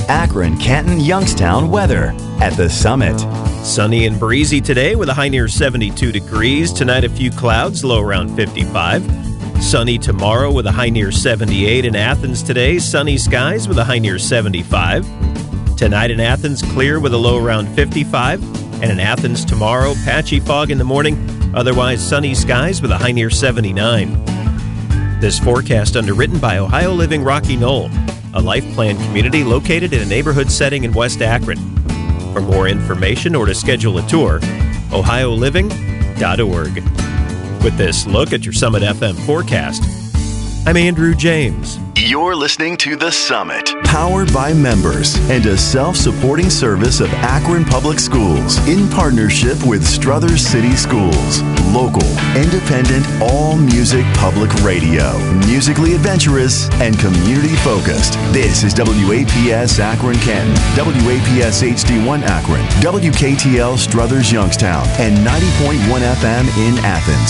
Akron, Canton, Youngstown weather at the Summit. Sunny and breezy today with a high near 72 degrees. Tonight a few clouds, low around 55. Sunny tomorrow with a high near 78 in Athens today. Sunny skies with a high near 75. Tonight in Athens, clear with a low around 55. And in Athens tomorrow, patchy fog in the morning. Otherwise sunny skies with a high near 79. This forecast underwritten by Ohio Living Rocky Knoll, a life plan community located in a neighborhood setting in West Akron. For more information or to schedule a tour, ohioliving.org. With this look at your Summit FM forecast, I'm Andrew James. You're listening to The Summit, powered by members and a self-supporting service of Akron Public Schools in partnership with Struthers City Schools. Local, independent, all-music public radio. Musically adventurous and community-focused. This is WAPS Akron Canton, WAPS HD1 Akron, WKTL Struthers Youngstown, and 90.1 FM in Athens,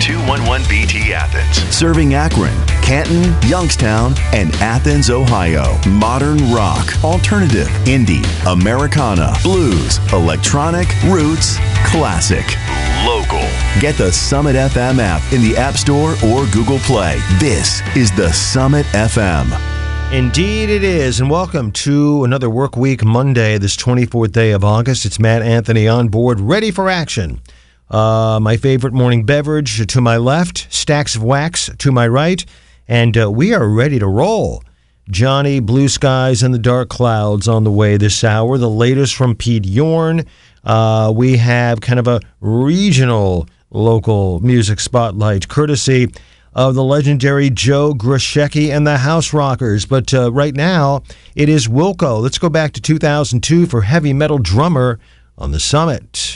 W211BT Athens. Serving Akron, Canton, Youngstown, and Athens, Ohio. Modern rock, alternative, indie, Americana, blues, electronic, roots, classic, local. Get the Summit FM app in the App Store or Google Play. This is the Summit FM. Indeed it is, and welcome to another work week Monday, this 24th day of August. It's Matt Anthony on board, ready for action. My favorite morning beverage to my left, stacks of wax to my right, and we are ready to roll. Johnny, blue skies and the dark clouds on the way this hour. The latest from Pete Yorn. We have kind of a regional local music spotlight courtesy of the legendary Joe Grishecki and the House Rockers. But right now, it is Wilco. Let's go back to 2002 for heavy metal drummer on the Summit.